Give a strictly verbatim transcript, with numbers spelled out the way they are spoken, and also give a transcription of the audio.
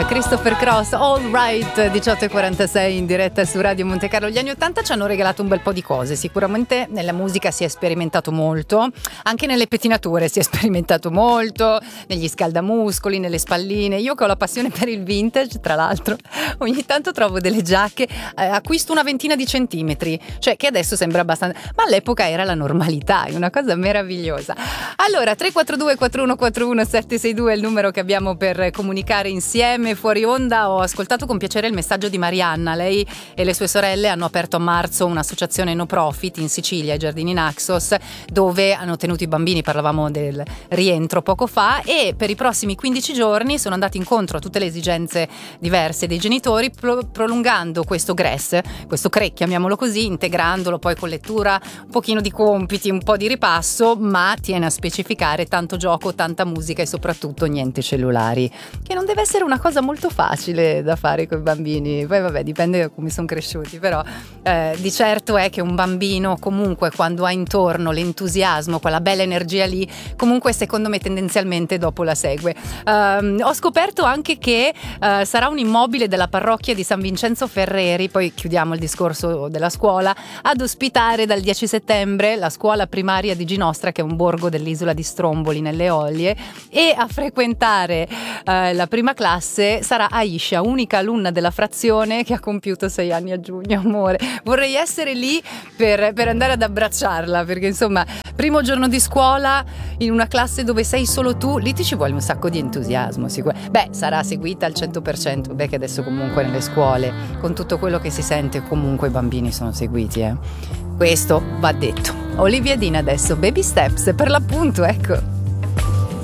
Christopher Cross, All Right, diciotto e quarantasei in diretta su Radio Monte Carlo. Gli anni ottanta ci hanno regalato un bel po' di cose, sicuramente nella musica si è sperimentato molto, anche nelle pettinature si è sperimentato molto, negli scaldamuscoli, nelle spalline. Io che ho la passione per il vintage, tra l'altro, ogni tanto trovo delle giacche, eh, acquisto una ventina di centimetri, cioè che adesso sembra abbastanza, ma all'epoca era la normalità, è una cosa meravigliosa. Allora, tre quattro due quattro uno quattro uno sette sei due è il numero che abbiamo per comunicare insieme. Fuori onda ho ascoltato con piacere il messaggio di Marianna. Lei e le sue sorelle hanno aperto a marzo un'associazione no profit in Sicilia, ai Giardini Naxos, dove hanno tenuto i bambini, parlavamo del rientro poco fa, e per i prossimi quindici giorni sono andati incontro a tutte le esigenze diverse dei genitori, pro- prolungando questo gress, questo C R E, chiamiamolo così, integrandolo poi con lettura, un pochino di compiti, un po' di ripasso, ma tiene a specificare tanto gioco, tanta musica e soprattutto niente cellulari, che non deve essere una cosa molto facile da fare con i bambini. Poi vabbè, dipende da come sono cresciuti, però eh, di certo è che un bambino comunque, quando ha intorno l'entusiasmo, quella bella energia lì, comunque secondo me tendenzialmente dopo la segue. Um, ho scoperto anche che uh, sarà un immobile della parrocchia di San Vincenzo Ferreri, poi chiudiamo il discorso della scuola, ad ospitare dal dieci settembre la scuola primaria di Ginostra, che è un borgo dell'isola di Stromboli nelle Olie, e a frequentare uh, la prima classe sarà Aisha, unica alunna della frazione che ha compiuto sei anni a giugno. Amore, vorrei essere lì per, per andare ad abbracciarla, perché insomma, primo giorno di scuola in una classe dove sei solo tu, lì ti ci vuole un sacco di entusiasmo sicuro. Beh, sarà seguita al cento per cento, beh, che adesso comunque nelle scuole, con tutto quello che si sente, comunque i bambini sono seguiti, eh. Questo va detto. Olivia Dean adesso, Baby Steps, per l'appunto, ecco.